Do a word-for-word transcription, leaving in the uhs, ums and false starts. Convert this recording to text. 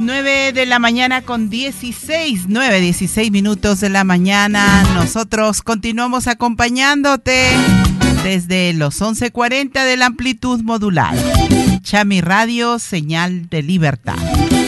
nueve de la mañana con dieciséis, nueve, dieciséis minutos de la mañana. Nosotros continuamos acompañándote desde los once cuarenta de la amplitud modular. Chami Radio, señal de libertad.